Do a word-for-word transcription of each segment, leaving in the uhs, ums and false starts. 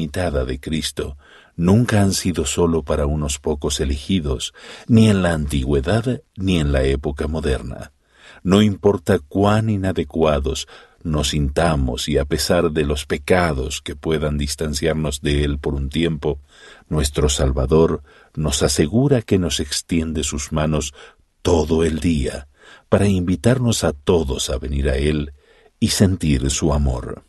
ilimitada de Cristo nunca han sido solo para unos pocos elegidos, ni en la antigüedad ni en la época moderna. No importa cuán inadecuados nos sintamos y a pesar de los pecados que puedan distanciarnos de Él por un tiempo, nuestro Salvador nos asegura que nos extiende sus manos todo el día para invitarnos a todos a venir a Él y sentir su amor.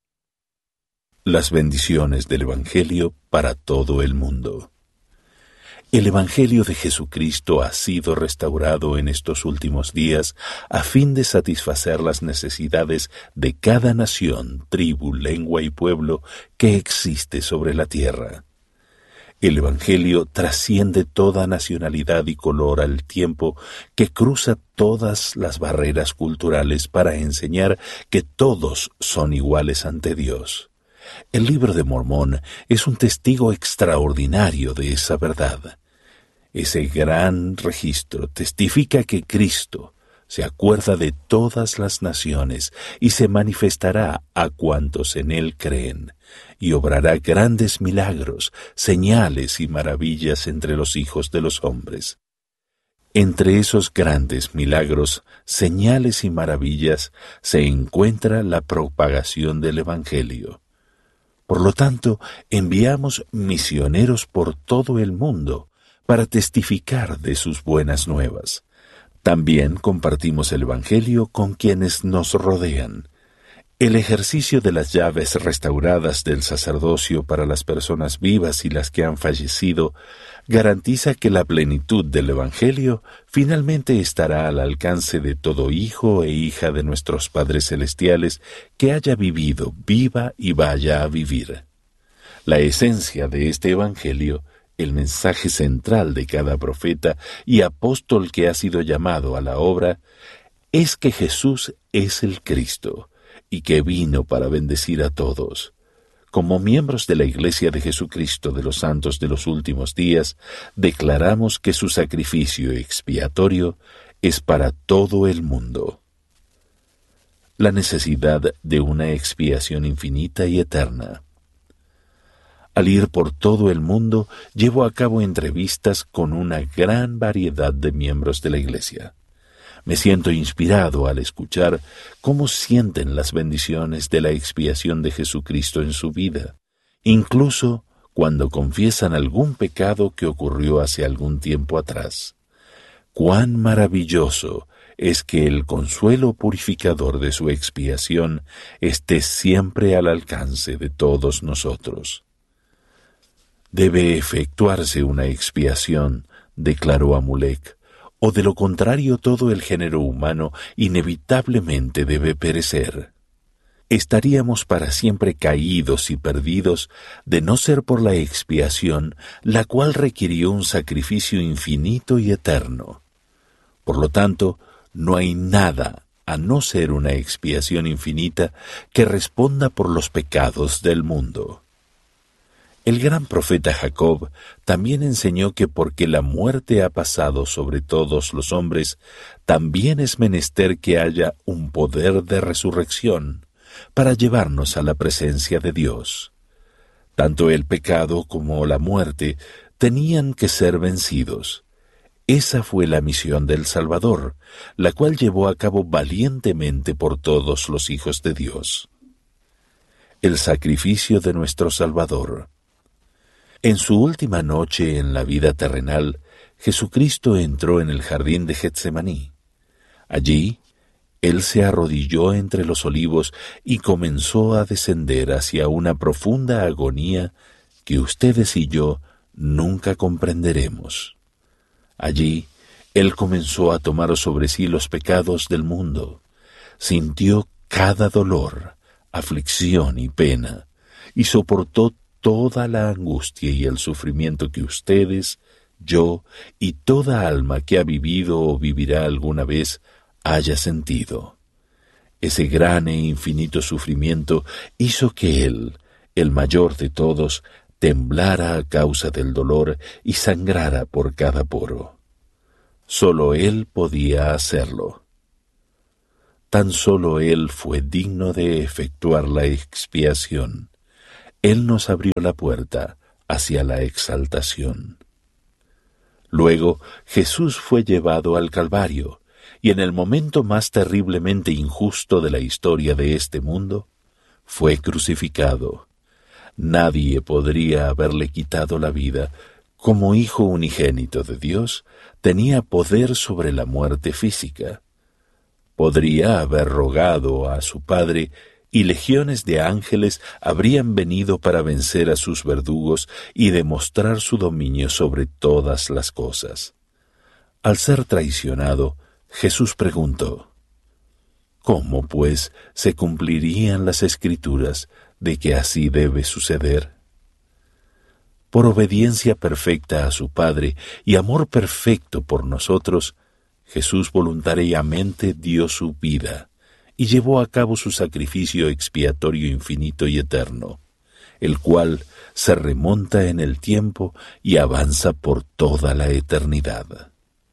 Las bendiciones del Evangelio para todo el mundo. El Evangelio de Jesucristo ha sido restaurado en estos últimos días a fin de satisfacer las necesidades de cada nación, tribu, lengua y pueblo que existe sobre la tierra. El Evangelio trasciende toda nacionalidad y color al tiempo que cruza todas las barreras culturales para enseñar que todos son iguales ante Dios. El Libro de Mormón es un testigo extraordinario de esa verdad. Ese gran registro testifica que Cristo se acuerda de todas las naciones y se manifestará a cuantos en Él creen, y obrará grandes milagros, señales y maravillas entre los hijos de los hombres. Entre esos grandes milagros, señales y maravillas se encuentra la propagación del Evangelio. Por lo tanto, enviamos misioneros por todo el mundo para testificar de sus buenas nuevas. También compartimos el Evangelio con quienes nos rodean. El ejercicio de las llaves restauradas del sacerdocio para las personas vivas y las que han fallecido garantiza que la plenitud del Evangelio finalmente estará al alcance de todo hijo e hija de nuestros Padres Celestiales que haya vivido, viva y vaya a vivir. La esencia de este Evangelio, el mensaje central de cada profeta y apóstol que ha sido llamado a la obra, es que Jesús es el Cristo y que vino para bendecir a todos. Como miembros de la Iglesia de Jesucristo de los Santos de los Últimos Días, declaramos que su sacrificio expiatorio es para todo el mundo. La necesidad de una expiación infinita y eterna. Al ir por todo el mundo, llevo a cabo entrevistas con una gran variedad de miembros de la Iglesia. Me siento inspirado al escuchar cómo sienten las bendiciones de la expiación de Jesucristo en su vida, incluso cuando confiesan algún pecado que ocurrió hace algún tiempo atrás. Cuán maravilloso es que el consuelo purificador de su expiación esté siempre al alcance de todos nosotros. Debe efectuarse una expiación, declaró Amulek, o de lo contrario todo el género humano inevitablemente debe perecer. Estaríamos para siempre caídos y perdidos de no ser por la expiación, la cual requirió un sacrificio infinito y eterno. Por lo tanto, no hay nada, a no ser una expiación infinita, que responda por los pecados del mundo. El gran profeta Jacob también enseñó que porque la muerte ha pasado sobre todos los hombres, también es menester que haya un poder de resurrección para llevarnos a la presencia de Dios. Tanto el pecado como la muerte tenían que ser vencidos. Esa fue la misión del Salvador, la cual llevó a cabo valientemente por todos los hijos de Dios. El sacrificio de nuestro Salvador. En su última noche en la vida terrenal, Jesucristo entró en el jardín de Getsemaní. Allí, Él se arrodilló entre los olivos y comenzó a descender hacia una profunda agonía que ustedes y yo nunca comprenderemos. Allí, Él comenzó a tomar sobre sí los pecados del mundo, sintió cada dolor, aflicción y pena, y soportó toda la angustia y el sufrimiento que ustedes, yo y toda alma que ha vivido o vivirá alguna vez haya sentido. Ese gran e infinito sufrimiento hizo que Él, el mayor de todos, temblara a causa del dolor y sangrara por cada poro. Solo Él podía hacerlo. Tan solo Él fue digno de efectuar la expiación. Él nos abrió la puerta hacia la exaltación. Luego Jesús fue llevado al Calvario, y en el momento más terriblemente injusto de la historia de este mundo, fue crucificado. Nadie podría haberle quitado la vida. Como Hijo unigénito de Dios, tenía poder sobre la muerte física. Podría haber rogado a su Padre, y legiones de ángeles habrían venido para vencer a sus verdugos y demostrar su dominio sobre todas las cosas. Al ser traicionado, Jesús preguntó: ¿cómo, pues, se cumplirían las Escrituras de que así debe suceder? Por obediencia perfecta a su Padre y amor perfecto por nosotros, Jesús voluntariamente dio su vida y llevó a cabo su sacrificio expiatorio infinito y eterno, el cual se remonta en el tiempo y avanza por toda la eternidad.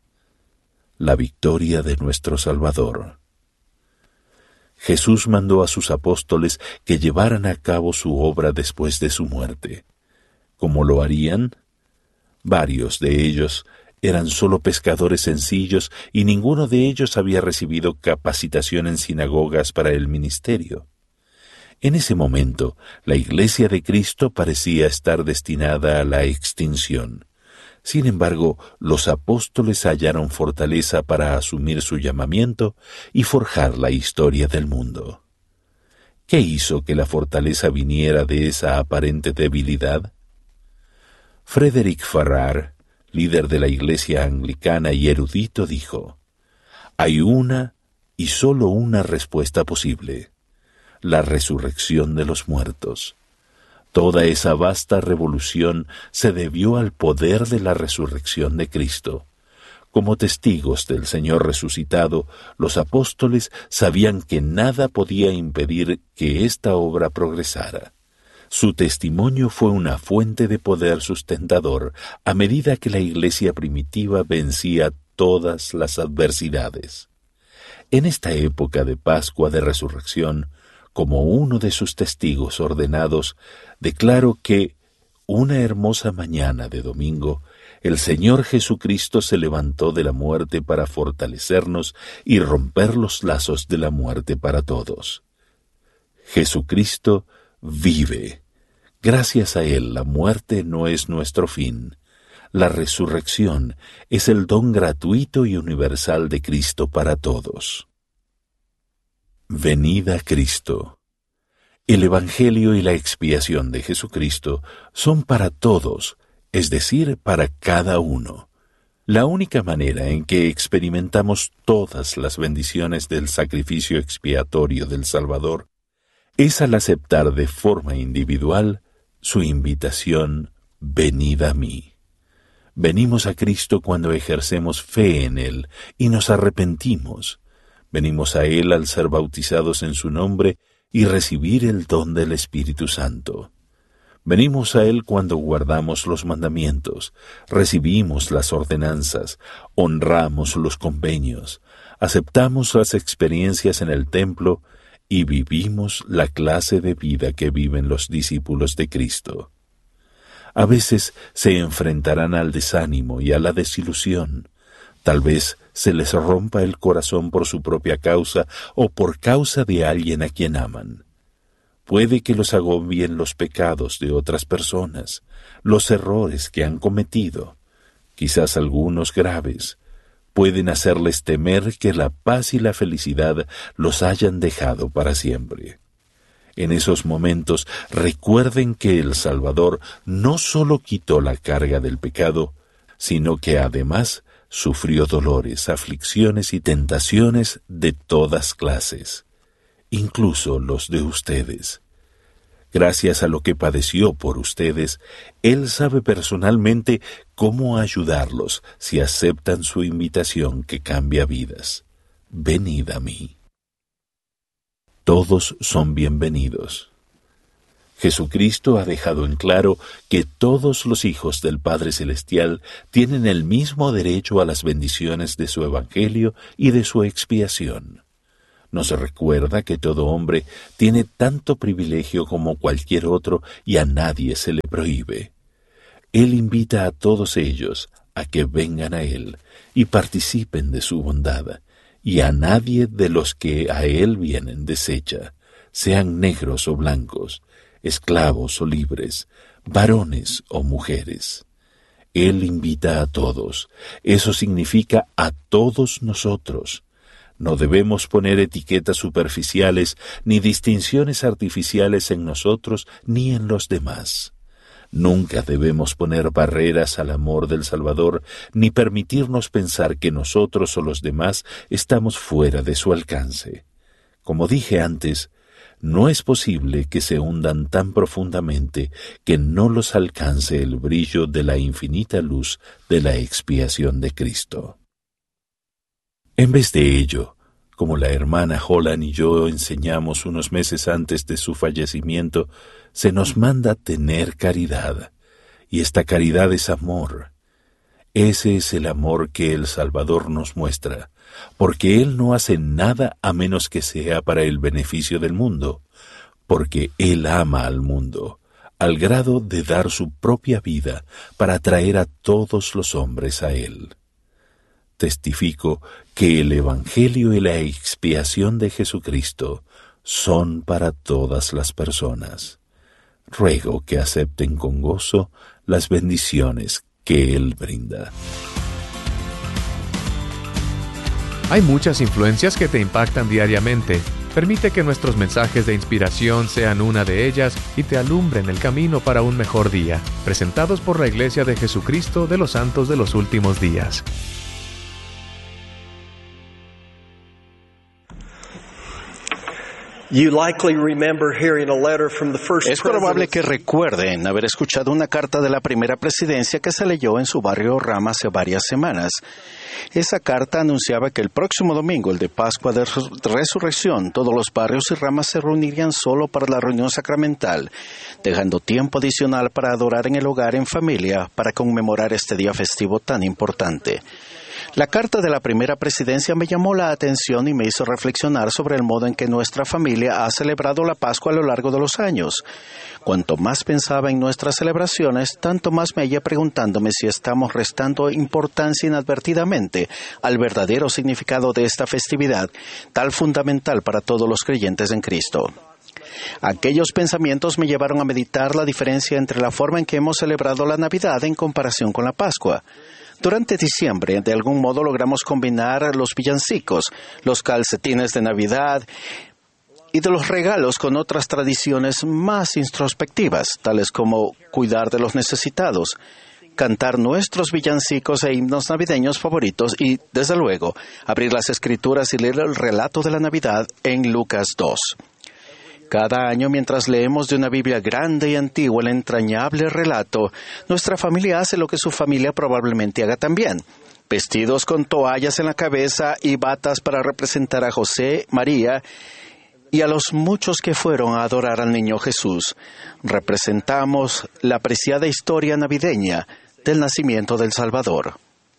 La victoria de nuestro Salvador. Jesús mandó a sus apóstoles que llevaran a cabo su obra después de su muerte. ¿Cómo lo harían? Varios de ellos eran solo pescadores sencillos y ninguno de ellos había recibido capacitación en sinagogas para el ministerio. En ese momento, la Iglesia de Cristo parecía estar destinada a la extinción. Sin embargo, los apóstoles hallaron fortaleza para asumir su llamamiento y forjar la historia del mundo. ¿Qué hizo que la fortaleza viniera de esa aparente debilidad? Frederick Farrar, líder de la Iglesia anglicana y erudito, dijo: hay una y sólo una respuesta posible: la resurrección de los muertos. Toda esa vasta revolución se debió al poder de la resurrección de Cristo. Como testigos del Señor resucitado, los apóstoles sabían que nada podía impedir que esta obra progresara. Su testimonio fue una fuente de poder sustentador a medida que la Iglesia primitiva vencía todas las adversidades. En esta época de Pascua de Resurrección, como uno de sus testigos ordenados, declaro que, una hermosa mañana de domingo, el Señor Jesucristo se levantó de la muerte para fortalecernos y romper los lazos de la muerte para todos. Jesucristo vive. Gracias a Él, la muerte no es nuestro fin. La resurrección es el don gratuito y universal de Cristo para todos. Venid a Cristo. El Evangelio y la expiación de Jesucristo son para todos, es decir, para cada uno. La única manera en que experimentamos todas las bendiciones del sacrificio expiatorio del Salvador es al aceptar de forma individual su invitación: venid a mí. Venimos a Cristo cuando ejercemos fe en Él y nos arrepentimos. Venimos a Él al ser bautizados en su nombre y recibir el don del Espíritu Santo. Venimos a Él cuando guardamos los mandamientos, recibimos las ordenanzas, honramos los convenios, aceptamos las experiencias en el templo y vivimos la clase de vida que viven los discípulos de Cristo. A veces se enfrentarán al desánimo y a la desilusión. Tal vez se les rompa el corazón por su propia causa o por causa de alguien a quien aman. Puede que los agobien los pecados de otras personas, los errores que han cometido, quizás algunos graves. Pueden hacerles temer que la paz y la felicidad los hayan dejado para siempre. En esos momentos recuerden que el Salvador no solo quitó la carga del pecado, sino que además sufrió dolores, aflicciones y tentaciones de todas clases, incluso los de ustedes. Gracias a lo que padeció por ustedes, Él sabe personalmente cómo ayudarlos si aceptan su invitación que cambia vidas. Venid a mí. Todos son bienvenidos. Jesucristo ha dejado en claro que todos los hijos del Padre Celestial tienen el mismo derecho a las bendiciones de su Evangelio y de su expiación. Nos recuerda que todo hombre tiene tanto privilegio como cualquier otro y a nadie se le prohíbe. Él invita a todos ellos a que vengan a Él y participen de su bondad, y a nadie de los que a Él vienen desecha, sean negros o blancos, esclavos o libres, varones o mujeres. Él invita a todos. Eso significa a todos nosotros. No debemos poner etiquetas superficiales ni distinciones artificiales en nosotros ni en los demás. Nunca debemos poner barreras al amor del Salvador, ni permitirnos pensar que nosotros o los demás estamos fuera de su alcance. Como dije antes, no es posible que se hundan tan profundamente que no los alcance el brillo de la infinita luz de la expiación de Cristo. En vez de ello, como la hermana Holland y yo enseñamos unos meses antes de su fallecimiento, se nos manda tener caridad, y esta caridad es amor. Ese es el amor que el Salvador nos muestra, porque Él no hace nada a menos que sea para el beneficio del mundo, porque Él ama al mundo, al grado de dar su propia vida para traer a todos los hombres a Él. Testifico que el Evangelio y la expiación de Jesucristo son para todas las personas. Ruego que acepten con gozo las bendiciones que Él brinda. Hay muchas influencias que te impactan diariamente. Permite que nuestros mensajes de inspiración sean una de ellas y te alumbren el camino para un mejor día. Presentados por la Iglesia de Jesucristo de los Santos de los Últimos Días. Es probable que recuerden haber escuchado una carta de la primera presidencia que se leyó en su barrio Rama hace varias semanas. Esa carta anunciaba que el próximo domingo, el de Pascua de Resurrección, todos los barrios y ramas se reunirían solo para la reunión sacramental, dejando tiempo adicional para adorar en el hogar en familia para conmemorar este día festivo tan importante. La carta de la primera presidencia me llamó la atención y me hizo reflexionar sobre el modo en que nuestra familia ha celebrado la Pascua a lo largo de los años. Cuanto más pensaba en nuestras celebraciones, tanto más me hallé preguntándome si estamos restando importancia inadvertidamente al verdadero significado de esta festividad, tan fundamental para todos los creyentes en Cristo. Aquellos pensamientos me llevaron a meditar la diferencia entre la forma en que hemos celebrado la Navidad en comparación con la Pascua. Durante diciembre, de algún modo logramos combinar los villancicos, los calcetines de Navidad y de los regalos con otras tradiciones más introspectivas, tales como cuidar de los necesitados, cantar nuestros villancicos e himnos navideños favoritos y, desde luego, abrir las Escrituras y leer el relato de la Navidad en Lucas dos. Cada año, mientras leemos de una Biblia grande y antigua el entrañable relato, nuestra familia hace lo que su familia probablemente haga también. Vestidos con toallas en la cabeza y batas para representar a José, María y a los muchos que fueron a adorar al niño Jesús, representamos la apreciada historia navideña del nacimiento del Salvador.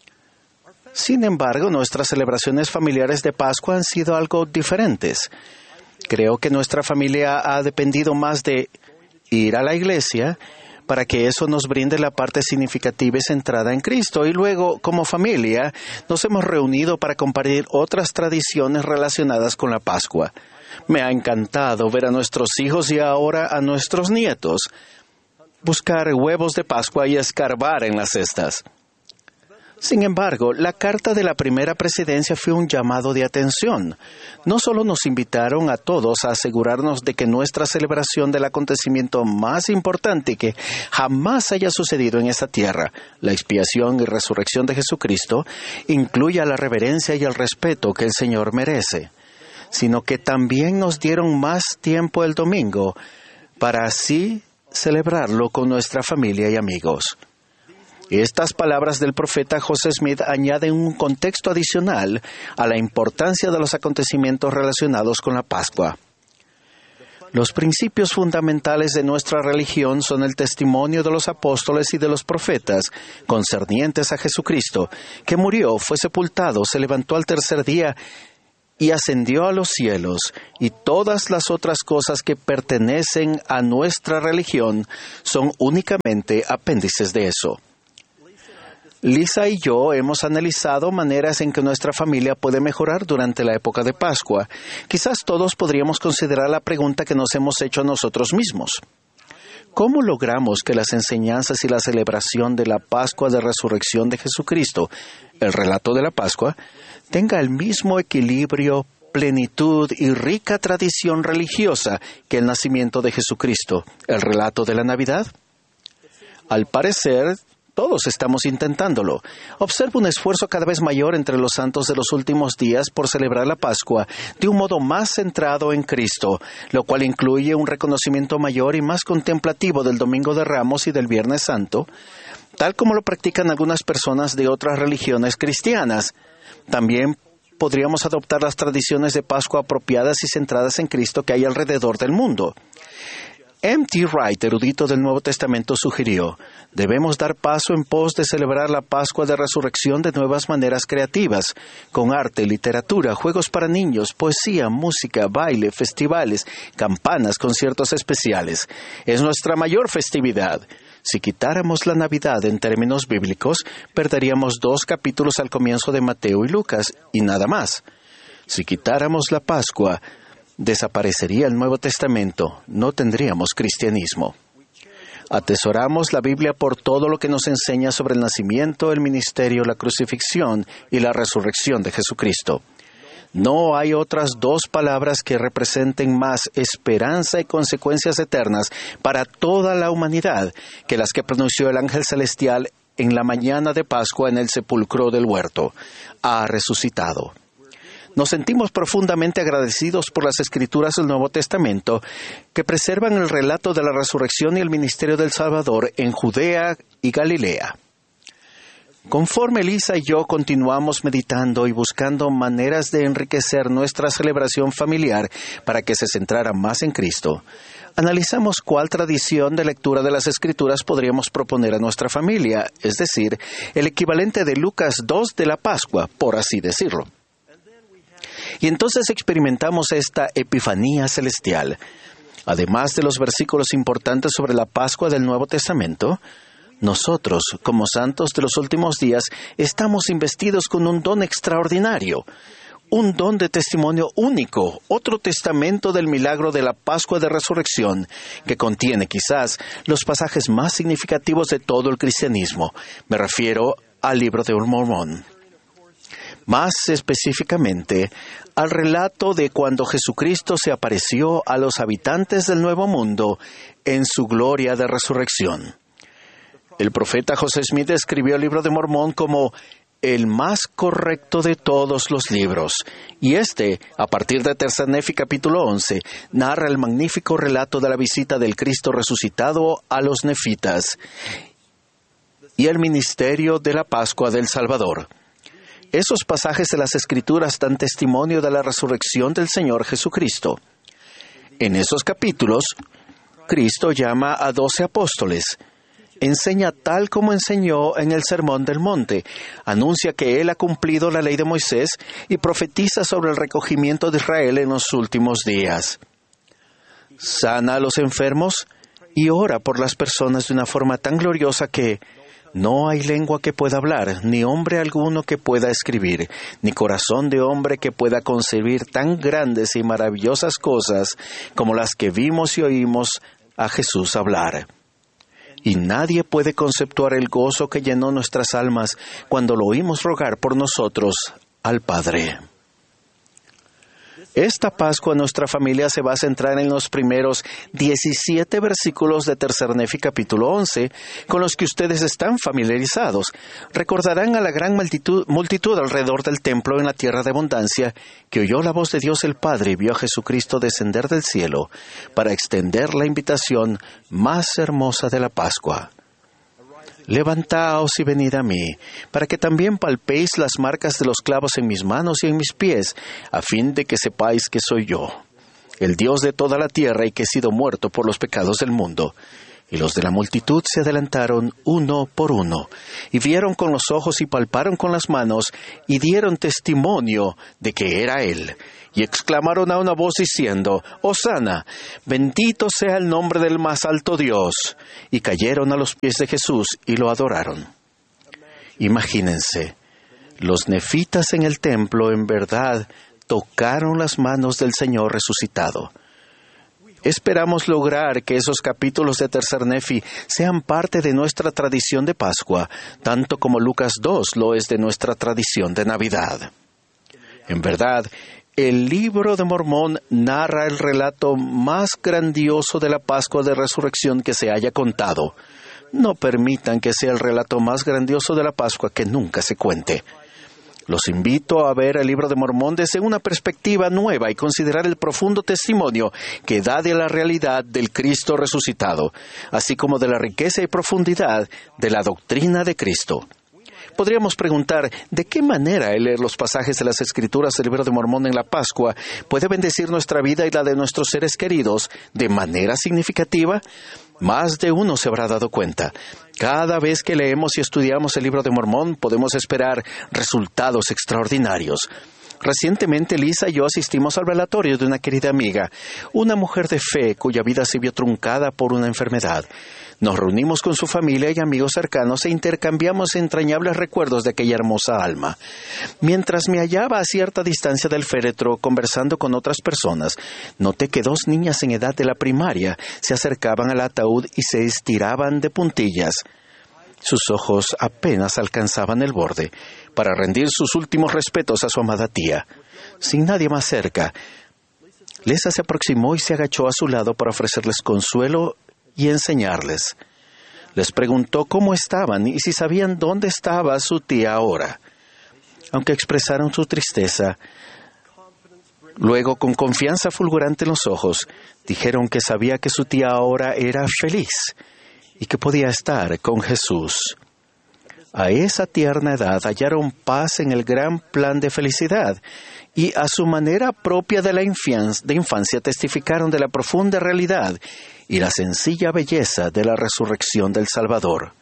Sin embargo, nuestras celebraciones familiares de Pascua han sido algo diferentes. Creo que nuestra familia ha dependido más de ir a la iglesia para que eso nos brinde la parte significativa y centrada en Cristo. Y luego, como familia, nos hemos reunido para compartir otras tradiciones relacionadas con la Pascua. Me ha encantado ver a nuestros hijos y ahora a nuestros nietos buscar huevos de Pascua y escarbar en las cestas. Sin embargo, la carta de la primera presidencia fue un llamado de atención. No solo nos invitaron a todos a asegurarnos de que nuestra celebración del acontecimiento más importante que jamás haya sucedido en esta tierra, la expiación y resurrección de Jesucristo, incluya la reverencia y el respeto que el Señor merece, sino que también nos dieron más tiempo el domingo para así celebrarlo con nuestra familia y amigos. Estas palabras del profeta José Smith añaden un contexto adicional a la importancia de los acontecimientos relacionados con la Pascua. Los principios fundamentales de nuestra religión son el testimonio de los apóstoles y de los profetas concernientes a Jesucristo, que murió, fue sepultado, se levantó al tercer día y ascendió a los cielos, y todas las otras cosas que pertenecen a nuestra religión son únicamente apéndices de eso. Lisa y yo hemos analizado maneras en que nuestra familia puede mejorar durante la época de Pascua. Quizás todos podríamos considerar la pregunta que nos hemos hecho a nosotros mismos. ¿Cómo logramos que las enseñanzas y la celebración de la Pascua de Resurrección de Jesucristo, el relato de la Pascua, tenga el mismo equilibrio, plenitud y rica tradición religiosa que el nacimiento de Jesucristo, el relato de la Navidad? Al parecer, todos estamos intentándolo. Observa un esfuerzo cada vez mayor entre los santos de los últimos días por celebrar la Pascua de un modo más centrado en Cristo, lo cual incluye un reconocimiento mayor y más contemplativo del Domingo de Ramos y del Viernes Santo, tal como lo practican algunas personas de otras religiones cristianas. También podríamos adoptar las tradiciones de Pascua apropiadas y centradas en Cristo que hay alrededor del mundo. M T Wright, erudito del Nuevo Testamento, sugirió: debemos dar paso en pos de celebrar la Pascua de Resurrección de nuevas maneras creativas, con arte, literatura, juegos para niños, poesía, música, baile, festivales, campanas, conciertos especiales. Es nuestra mayor festividad. Si quitáramos la Navidad en términos bíblicos, perderíamos dos capítulos al comienzo de Mateo y Lucas, y nada más. Si quitáramos la Pascua, desaparecería el Nuevo Testamento, no tendríamos cristianismo. Atesoramos la Biblia por todo lo que nos enseña sobre el nacimiento, el ministerio, la crucifixión y la resurrección de Jesucristo. No hay otras dos palabras que representen más esperanza y consecuencias eternas para toda la humanidad que las que pronunció el ángel celestial en la mañana de Pascua en el sepulcro del huerto: ha resucitado. Nos sentimos profundamente agradecidos por las Escrituras del Nuevo Testamento que preservan el relato de la resurrección y el ministerio del Salvador en Judea y Galilea. Conforme Lisa y yo continuamos meditando y buscando maneras de enriquecer nuestra celebración familiar para que se centrara más en Cristo, analizamos cuál tradición de lectura de las Escrituras podríamos proponer a nuestra familia, es decir, el equivalente de Lucas dos de la Pascua, por así decirlo. Y entonces experimentamos esta epifanía celestial. Además de los versículos importantes sobre la Pascua del Nuevo Testamento, nosotros, como santos de los últimos días, estamos investidos con un don extraordinario, un don de testimonio único, otro testamento del milagro de la Pascua de Resurrección, que contiene quizás los pasajes más significativos de todo el cristianismo. Me refiero al Libro de Mormón. Más específicamente, al relato de cuando Jesucristo se apareció a los habitantes del Nuevo Mundo en su gloria de resurrección. El profeta José Smith describió el Libro de Mormón como el más correcto de todos los libros, y este, a partir de Tercer Nefi capítulo once, narra el magnífico relato de la visita del Cristo resucitado a los nefitas y el ministerio de la Pascua del Salvador. Esos pasajes de las Escrituras dan testimonio de la resurrección del Señor Jesucristo. En esos capítulos, Cristo llama a doce apóstoles, enseña tal como enseñó en el Sermón del Monte, anuncia que Él ha cumplido la ley de Moisés y profetiza sobre el recogimiento de Israel en los últimos días. Sana a los enfermos y ora por las personas de una forma tan gloriosa que no hay lengua que pueda hablar, ni hombre alguno que pueda escribir, ni corazón de hombre que pueda concebir tan grandes y maravillosas cosas como las que vimos y oímos a Jesús hablar. Y nadie puede conceptuar el gozo que llenó nuestras almas cuando lo oímos rogar por nosotros al Padre. Esta Pascua nuestra familia se va a centrar en los primeros diecisiete versículos de Tercer Nefi capítulo once, con los que ustedes están familiarizados. Recordarán a la gran multitud, multitud alrededor del templo en la tierra de abundancia, que oyó la voz de Dios el Padre y vio a Jesucristo descender del cielo para extender la invitación más hermosa de la Pascua. Levantaos y venid a mí, para que también palpéis las marcas de los clavos en mis manos y en mis pies, a fin de que sepáis que soy yo, el Dios de toda la tierra y que he sido muerto por los pecados del mundo. Y los de la multitud se adelantaron uno por uno, y vieron con los ojos y palparon con las manos, y dieron testimonio de que era él. Y exclamaron a una voz diciendo, Hosana, bendito sea el nombre del más alto Dios. Y cayeron a los pies de Jesús y lo adoraron. Imagínense, los nefitas en el templo en verdad tocaron las manos del Señor resucitado. Esperamos lograr que esos capítulos de Tercer Nefi sean parte de nuestra tradición de Pascua, tanto como Lucas dos lo es de nuestra tradición de Navidad. En verdad, el Libro de Mormón narra el relato más grandioso de la Pascua de Resurrección que se haya contado. No permitan que sea el relato más grandioso de la Pascua que nunca se cuente. Los invito a ver el Libro de Mormón desde una perspectiva nueva y considerar el profundo testimonio que da de la realidad del Cristo resucitado, así como de la riqueza y profundidad de la doctrina de Cristo. Podríamos preguntar, ¿de qué manera el leer los pasajes de las Escrituras del Libro de Mormón en la Pascua puede bendecir nuestra vida y la de nuestros seres queridos de manera significativa? Más de uno se habrá dado cuenta. Cada vez que leemos y estudiamos el Libro de Mormón, podemos esperar resultados extraordinarios. Recientemente, Lisa y yo asistimos al velatorio de una querida amiga, una mujer de fe cuya vida se vio truncada por una enfermedad. Nos reunimos con su familia y amigos cercanos e intercambiamos entrañables recuerdos de aquella hermosa alma. Mientras me hallaba a cierta distancia del féretro conversando con otras personas, noté que dos niñas en edad de la primaria se acercaban al ataúd y se estiraban de puntillas. Sus ojos apenas alcanzaban el borde para rendir sus últimos respetos a su amada tía. Sin nadie más cerca, Lisa se aproximó y se agachó a su lado para ofrecerles consuelo y enseñarles. Les preguntó cómo estaban y si sabían dónde estaba su tía ahora. Aunque expresaron su tristeza, luego, con confianza fulgurante en los ojos, dijeron que sabía que su tía ahora era feliz y que podía estar con Jesús. A esa tierna edad hallaron paz en el gran plan de felicidad y a su manera propia de la infancia, de infancia testificaron de la profunda realidad y la sencilla belleza de la resurrección del Salvador.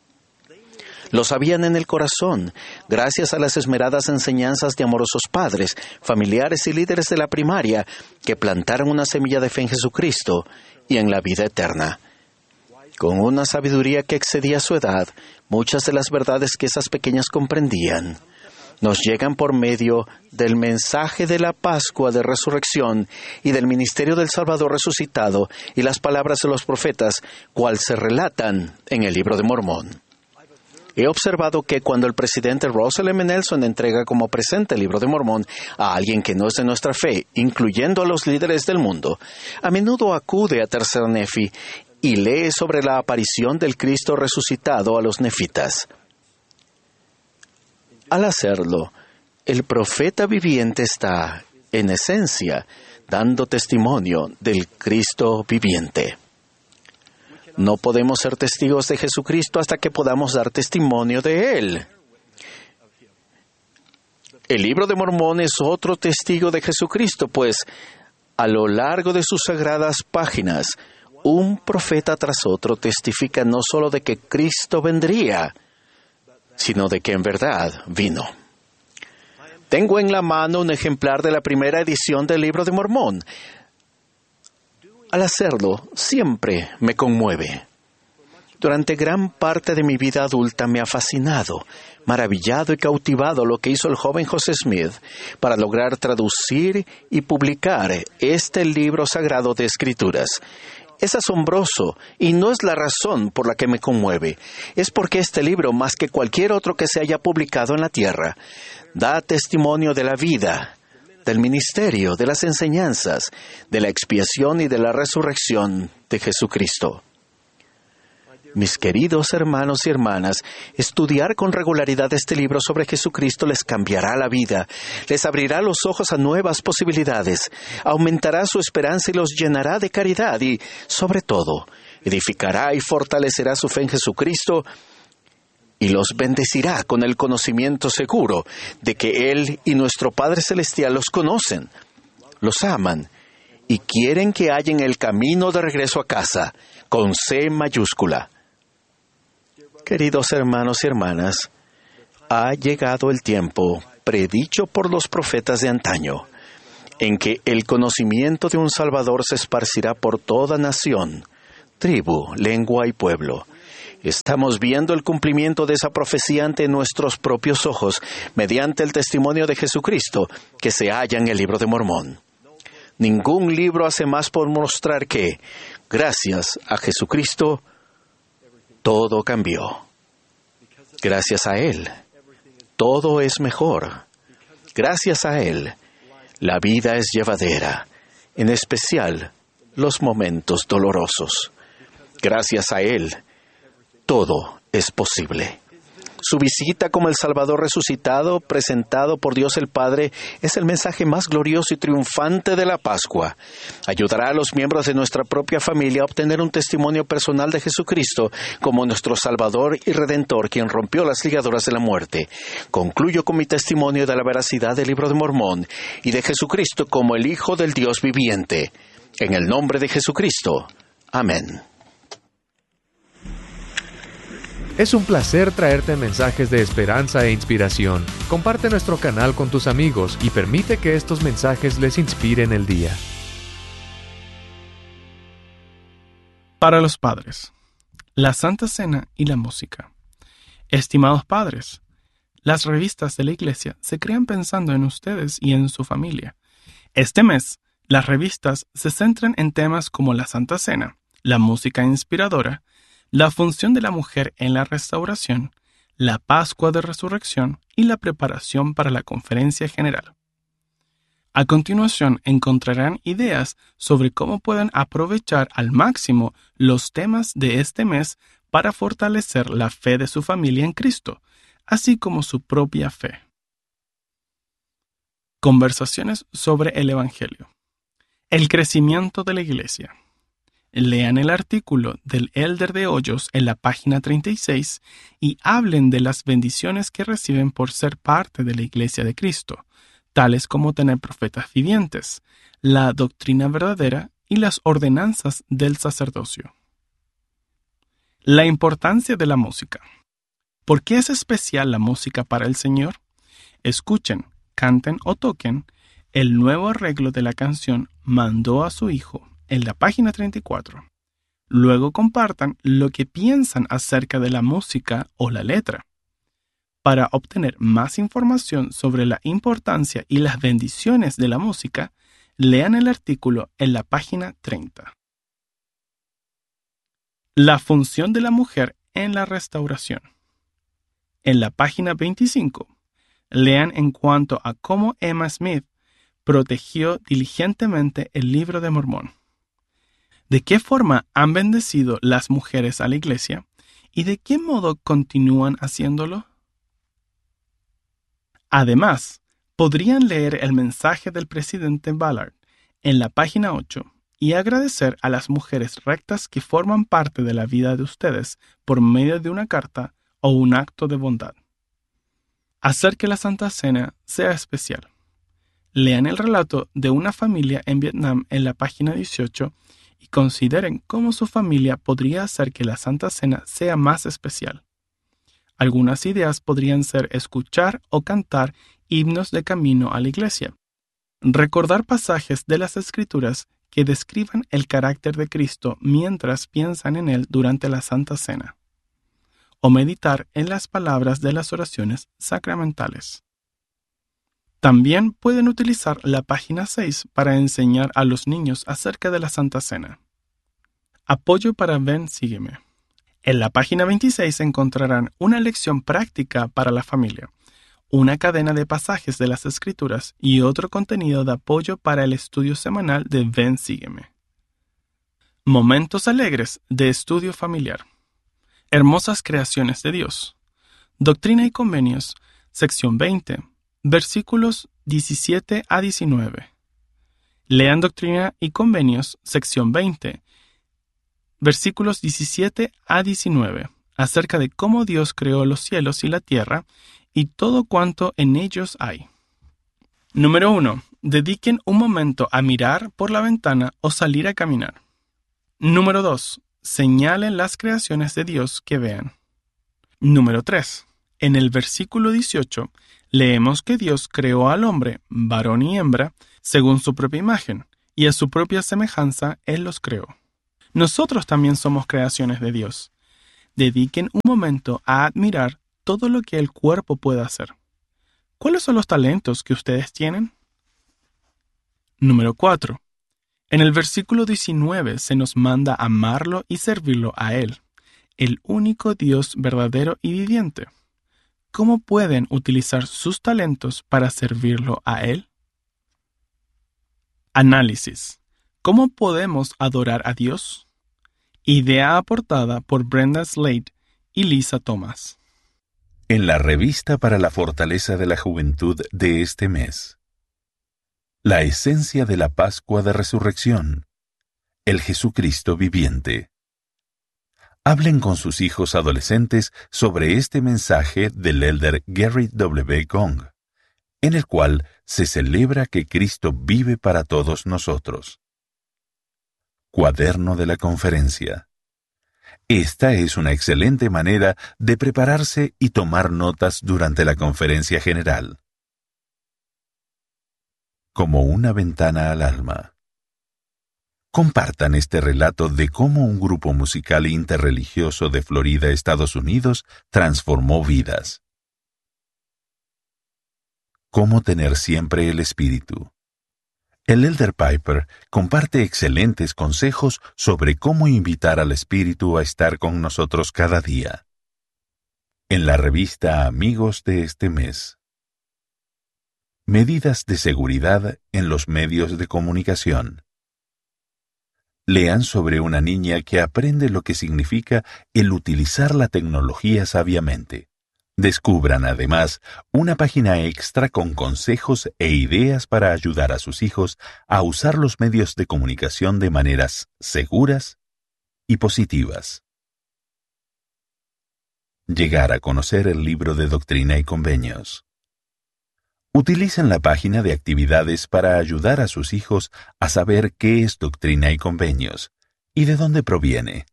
Lo sabían en el corazón, gracias a las esmeradas enseñanzas de amorosos padres, familiares y líderes de la primaria que plantaron una semilla de fe en Jesucristo y en la vida eterna. Con una sabiduría que excedía su edad, muchas de las verdades que esas pequeñas comprendían nos llegan por medio del mensaje de la Pascua de Resurrección y del ministerio del Salvador resucitado y las palabras de los profetas, cual se relatan en el Libro de Mormón. He observado que cuando el presidente Russell M. Nelson entrega como presente el Libro de Mormón a alguien que no es de nuestra fe, incluyendo a los líderes del mundo, a menudo acude a Tercer Nefi y lee sobre la aparición del Cristo resucitado a los nefitas. Al hacerlo, el profeta viviente está, en esencia, dando testimonio del Cristo viviente. No podemos ser testigos de Jesucristo hasta que podamos dar testimonio de Él. El Libro de Mormón es otro testigo de Jesucristo, pues a lo largo de sus sagradas páginas, un profeta tras otro testifica no solo de que Cristo vendría, sino de que en verdad vino. Tengo en la mano un ejemplar de la primera edición del Libro de Mormón. Al hacerlo, siempre me conmueve. Durante gran parte de mi vida adulta me ha fascinado, maravillado y cautivado lo que hizo el joven José Smith para lograr traducir y publicar este libro sagrado de Escrituras. Es asombroso y no es la razón por la que me conmueve. Es porque este libro, más que cualquier otro que se haya publicado en la tierra, da testimonio de la vida, del ministerio, de las enseñanzas, de la expiación y de la resurrección de Jesucristo. Mis queridos hermanos y hermanas, estudiar con regularidad este libro sobre Jesucristo les cambiará la vida, les abrirá los ojos a nuevas posibilidades, aumentará su esperanza y los llenará de caridad y, sobre todo, edificará y fortalecerá su fe en Jesucristo y los bendecirá con el conocimiento seguro de que Él y nuestro Padre Celestial los conocen, los aman y quieren que hallen el camino de regreso a casa, con C mayúscula. Queridos hermanos y hermanas, ha llegado el tiempo, predicho por los profetas de antaño, en que el conocimiento de un Salvador se esparcirá por toda nación, tribu, lengua y pueblo. Estamos viendo el cumplimiento de esa profecía ante nuestros propios ojos, mediante el testimonio de Jesucristo que se halla en el Libro de Mormón. Ningún libro hace más por mostrar que, gracias a Jesucristo, todo cambió. Gracias a Él, todo es mejor. Gracias a Él, la vida es llevadera, en especial los momentos dolorosos. Gracias a Él, todo es posible. Su visita como el Salvador resucitado, presentado por Dios el Padre, es el mensaje más glorioso y triunfante de la Pascua. Ayudará a los miembros de nuestra propia familia a obtener un testimonio personal de Jesucristo como nuestro Salvador y Redentor, quien rompió las ligaduras de la muerte. Concluyo con mi testimonio de la veracidad del Libro de Mormón y de Jesucristo como el Hijo del Dios viviente. En el nombre de Jesucristo. Amén. Es un placer traerte mensajes de esperanza e inspiración. Comparte nuestro canal con tus amigos y permite que estos mensajes les inspiren el día. Para los padres, la Santa Cena y la música. Estimados padres, las revistas de la Iglesia se crean pensando en ustedes y en su familia. Este mes, las revistas se centran en temas como la Santa Cena, la música inspiradora, la función de la mujer en la restauración, la Pascua de Resurrección y la preparación para la Conferencia General. A continuación encontrarán ideas sobre cómo pueden aprovechar al máximo los temas de este mes para fortalecer la fe de su familia en Cristo, así como su propia fe. Conversaciones sobre el Evangelio. El crecimiento de la Iglesia. Lean el artículo del Elder de Hoyos en la página treinta y seis y hablen de las bendiciones que reciben por ser parte de la Iglesia de Cristo, tales como tener profetas vivientes, la doctrina verdadera y las ordenanzas del sacerdocio. La importancia de la música. ¿Por qué es especial la música para el Señor? Escuchen, canten o toquen el nuevo arreglo de la canción Mandó a su Hijo en la página treinta y cuatro. Luego compartan lo que piensan acerca de la música o la letra. Para obtener más información sobre la importancia y las bendiciones de la música, lean el artículo en la página treinta. La función de la mujer en la restauración. En la página veinticinco, lean en cuanto a cómo Emma Smith protegió diligentemente el Libro de Mormón. ¿De qué forma han bendecido las mujeres a la Iglesia y de qué modo continúan haciéndolo? Además, podrían leer el mensaje del presidente Ballard en la página ocho y agradecer a las mujeres rectas que forman parte de la vida de ustedes por medio de una carta o un acto de bondad. Hacer que la Santa Cena sea especial. Lean el relato de una familia en Vietnam en la página dieciocho y consideren cómo su familia podría hacer que la Santa Cena sea más especial. Algunas ideas podrían ser escuchar o cantar himnos de camino a la iglesia, recordar pasajes de las Escrituras que describan el carácter de Cristo mientras piensan en Él durante la Santa Cena, o meditar en las palabras de las oraciones sacramentales. También pueden utilizar la página seis para enseñar a los niños acerca de la Santa Cena. Apoyo para Ven, Sígueme. En la página veintiséis encontrarán una lección práctica para la familia, una cadena de pasajes de las Escrituras y otro contenido de apoyo para el estudio semanal de Ven, Sígueme. Momentos alegres de estudio familiar. Hermosas creaciones de Dios. Doctrina y Convenios, sección veinte. Versículos diecisiete a diecinueve. Lean Doctrina y Convenios, sección veinte, versículos diecisiete a diecinueve, acerca de cómo Dios creó los cielos y la tierra y todo cuanto en ellos hay. Número uno. Dediquen un momento a mirar por la ventana o salir a caminar. Número dos. Señalen las creaciones de Dios que vean. Número tres. En el versículo dieciocho, leemos que Dios creó al hombre, varón y hembra, según su propia imagen, y a su propia semejanza Él los creó. Nosotros también somos creaciones de Dios. Dediquen un momento a admirar todo lo que el cuerpo puede hacer. ¿Cuáles son los talentos que ustedes tienen? Número cuatro. En el versículo diecinueve se nos manda amarlo y servirlo a Él, el único Dios verdadero y viviente. ¿Cómo pueden utilizar sus talentos para servirlo a Él? Análisis. ¿Cómo podemos adorar a Dios? Idea aportada por Brenda Slade y Lisa Thomas. En la revista para la fortaleza de la juventud de este mes. La esencia de la Pascua de Resurrección. El Jesucristo viviente. Hablen con sus hijos adolescentes sobre este mensaje del elder Gary W. Gong, en el cual se celebra que Cristo vive para todos nosotros. Cuaderno de la conferencia. Esta es una excelente manera de prepararse y tomar notas durante la conferencia general. Como una ventana al alma. Compartan este relato de cómo un grupo musical interreligioso de Florida, Estados Unidos, transformó vidas. Cómo tener siempre el espíritu. El elder Piper comparte excelentes consejos sobre cómo invitar al espíritu a estar con nosotros cada día. En la revista Amigos de este mes. Medidas de seguridad en los medios de comunicación. Lean sobre una niña que aprende lo que significa el utilizar la tecnología sabiamente. Descubran además una página extra con consejos e ideas para ayudar a sus hijos a usar los medios de comunicación de maneras seguras y positivas. Llegar a conocer el libro de Doctrina y Convenios. Utilicen la página de actividades para ayudar a sus hijos a saber qué es Doctrina y Convenios y de dónde proviene.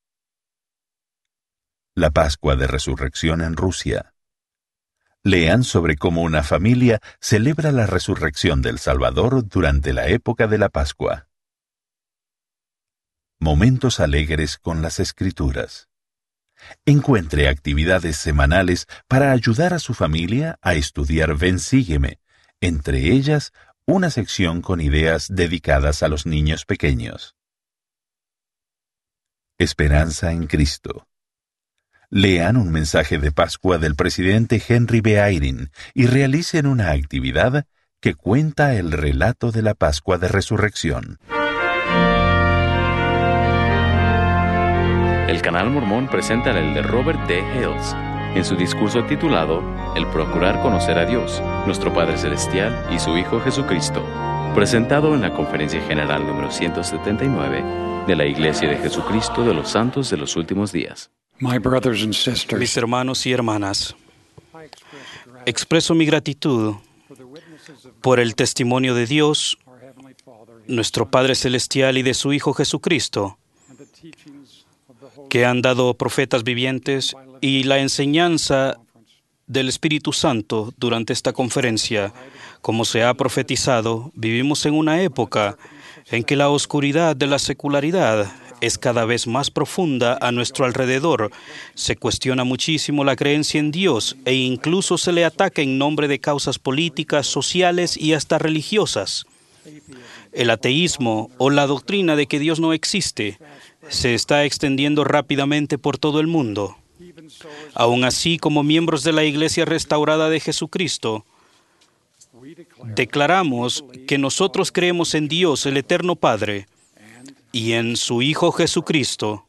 La Pascua de Resurrección en Rusia. Lean sobre cómo una familia celebra la resurrección del Salvador durante la época de la Pascua. Momentos alegres con las Escrituras. Encuentre actividades semanales para ayudar a su familia a estudiar Ven Sígueme, entre ellas una sección con ideas dedicadas a los niños pequeños. Esperanza en Cristo. Lean un mensaje de Pascua del presidente Henry B. Eyring y realicen una actividad que cuenta el relato de la Pascua de Resurrección. El Canal Mormón presenta al elder Robert D. Hales en su discurso titulado El procurar conocer a Dios, nuestro Padre Celestial y su Hijo Jesucristo, presentado en la Conferencia General número ciento setenta y nueve de la Iglesia de Jesucristo de los Santos de los Últimos Días. Mis hermanos y hermanas, expreso mi gratitud por el testimonio de Dios, nuestro Padre Celestial y de su Hijo Jesucristo, que han dado profetas vivientes y la enseñanza del Espíritu Santo durante esta conferencia. Como se ha profetizado, vivimos en una época en que la oscuridad de la secularidad es cada vez más profunda a nuestro alrededor. Se cuestiona muchísimo la creencia en Dios e incluso se le ataca en nombre de causas políticas, sociales y hasta religiosas. El ateísmo o la doctrina de que Dios no existe se está extendiendo rápidamente por todo el mundo. Aún así, como miembros de la Iglesia Restaurada de Jesucristo, declaramos que nosotros creemos en Dios, el Eterno Padre, y en su Hijo Jesucristo,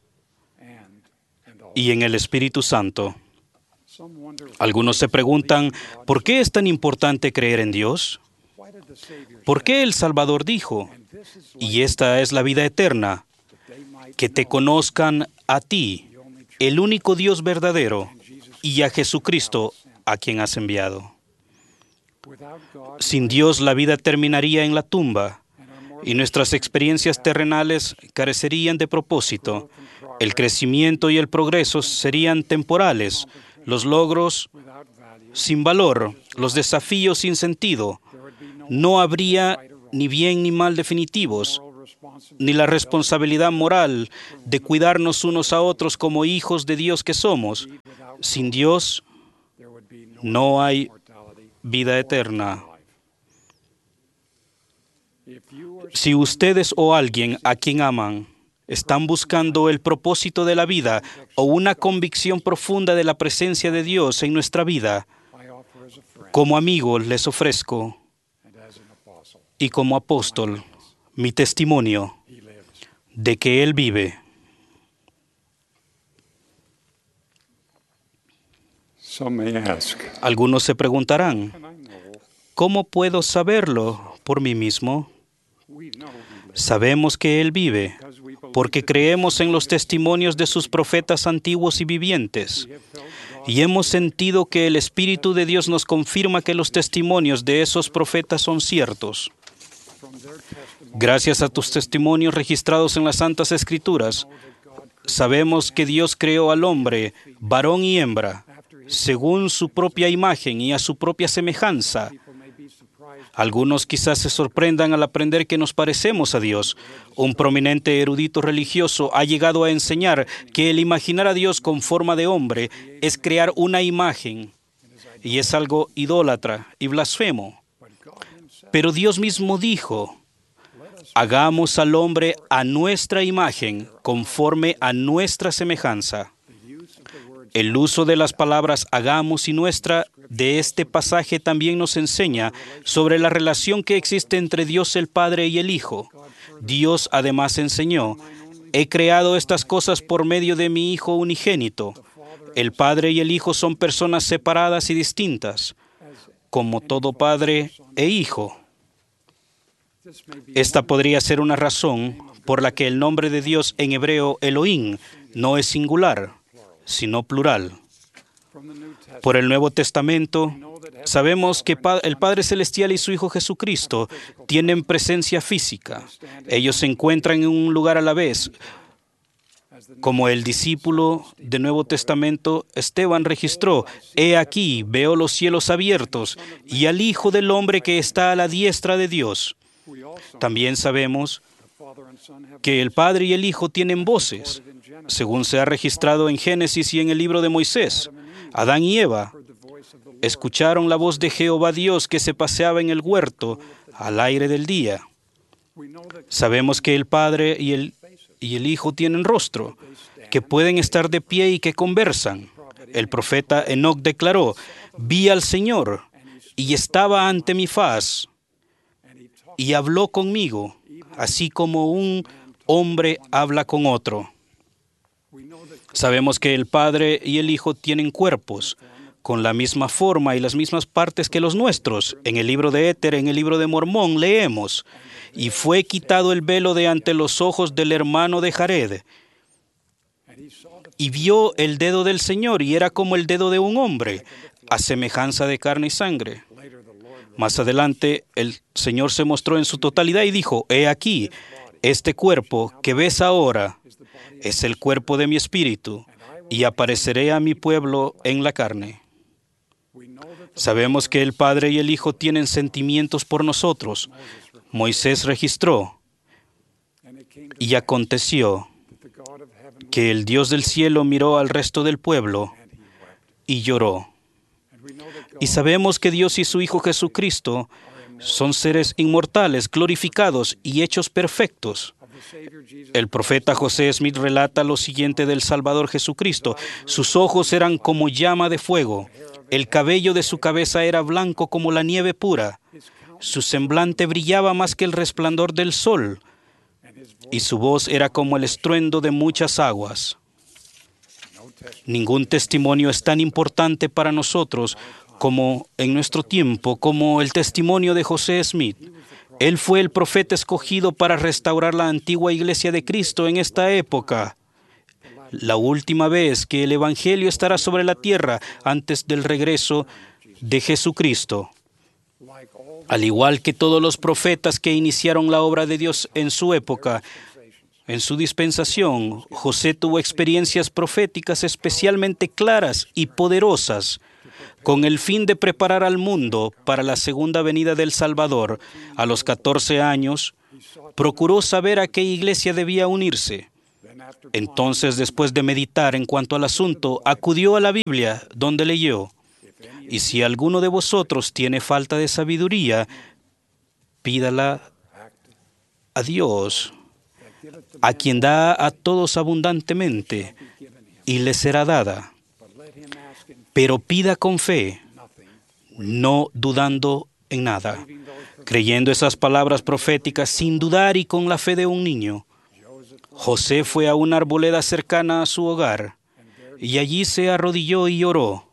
y en el Espíritu Santo. Algunos se preguntan, ¿por qué es tan importante creer en Dios? ¿Por qué el Salvador dijo, y esta es la vida eterna, que te conozcan a ti, el único Dios verdadero, y a Jesucristo, a quien has enviado? Sin Dios, la vida terminaría en la tumba y nuestras experiencias terrenales carecerían de propósito. El crecimiento y el progreso serían temporales, los logros sin valor, los desafíos sin sentido. No habría ni bien ni mal definitivos, ni la responsabilidad moral de cuidarnos unos a otros como hijos de Dios que somos. Sin Dios, no hay vida eterna. Si ustedes o alguien a quien aman están buscando el propósito de la vida o una convicción profunda de la presencia de Dios en nuestra vida, como amigo les ofrezco y como apóstol mi testimonio de que Él vive. Algunos se preguntarán, ¿cómo puedo saberlo por mí mismo? Sabemos que Él vive porque creemos en los testimonios de sus profetas antiguos y vivientes. Y hemos sentido que el Espíritu de Dios nos confirma que los testimonios de esos profetas son ciertos. Gracias a tus testimonios registrados en las Santas Escrituras, sabemos que Dios creó al hombre, varón y hembra, según su propia imagen y a su propia semejanza. Algunos quizás se sorprendan al aprender que nos parecemos a Dios. Un prominente erudito religioso ha llegado a enseñar que el imaginar a Dios con forma de hombre es crear una imagen y es algo idólatra y blasfemo. Pero Dios mismo dijo, hagamos al hombre a nuestra imagen, conforme a nuestra semejanza. El uso de las palabras hagamos y nuestra de este pasaje también nos enseña sobre la relación que existe entre Dios el Padre y el Hijo. Dios además enseñó, he creado estas cosas por medio de mi Hijo unigénito. El Padre y el Hijo son personas separadas y distintas, como todo Padre e Hijo. Esta podría ser una razón por la que el nombre de Dios en hebreo Elohim no es singular, sino plural. Por el Nuevo Testamento, sabemos que el Padre Celestial y su Hijo Jesucristo tienen presencia física. Ellos se encuentran en un lugar a la vez. Como el discípulo del Nuevo Testamento, Esteban registró, he aquí, veo los cielos abiertos y al Hijo del Hombre que está a la diestra de Dios. También sabemos que el Padre y el Hijo tienen voces, según se ha registrado en Génesis y en el libro de Moisés. Adán y Eva escucharon la voz de Jehová Dios que se paseaba en el huerto al aire del día. Sabemos que el Padre y el, y el Hijo tienen rostro, que pueden estar de pie y que conversan. El profeta Enoc declaró, vi al Señor y estaba ante mi faz y habló conmigo, así como un hombre habla con otro. Sabemos que el Padre y el Hijo tienen cuerpos con la misma forma y las mismas partes que los nuestros. En el libro de Éter, en el libro de Mormón, leemos, y fue quitado el velo de ante los ojos del hermano de Jared, y vio el dedo del Señor, y era como el dedo de un hombre, a semejanza de carne y sangre. Más adelante, el Señor se mostró en su totalidad y dijo, he aquí, este cuerpo que ves ahora es el cuerpo de mi espíritu, y apareceré a mi pueblo en la carne. Sabemos que el Padre y el Hijo tienen sentimientos por nosotros. Moisés registró, y aconteció que el Dios del cielo miró al resto del pueblo y lloró. Y sabemos que Dios y su Hijo Jesucristo son seres inmortales, glorificados y hechos perfectos. El profeta José Smith relata lo siguiente del Salvador Jesucristo. Sus ojos eran como llama de fuego. El cabello de su cabeza era blanco como la nieve pura. Su semblante brillaba más que el resplandor del sol. Y su voz era como el estruendo de muchas aguas. Ningún testimonio es tan importante para nosotros como en nuestro tiempo, como el testimonio de José Smith. Él fue el profeta escogido para restaurar la antigua iglesia de Cristo en esta época. La última vez que el Evangelio estará sobre la tierra antes del regreso de Jesucristo. Al igual que todos los profetas que iniciaron la obra de Dios en su época, en su dispensación, José tuvo experiencias proféticas especialmente claras y poderosas, con el fin de preparar al mundo para la segunda venida del Salvador. A los catorce años, procuró saber a qué iglesia debía unirse. Entonces, después de meditar en cuanto al asunto, acudió a la Biblia, donde leyó: y si alguno de vosotros tiene falta de sabiduría, pídala a Dios, a quien da a todos abundantemente, y le será dada. Pero pida con fe, no dudando en nada, creyendo esas palabras proféticas sin dudar y con la fe de un niño. José fue a una arboleda cercana a su hogar, y allí se arrodilló y oró.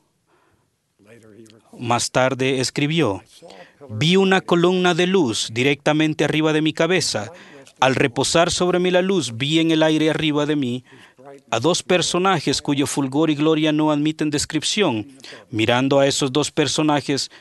Más tarde escribió: vi una columna de luz directamente arriba de mi cabeza. Al reposar sobre mí la luz, vi en el aire arriba de mí a dos personajes cuyo fulgor y gloria no admiten descripción. Mirando a esos dos personajes,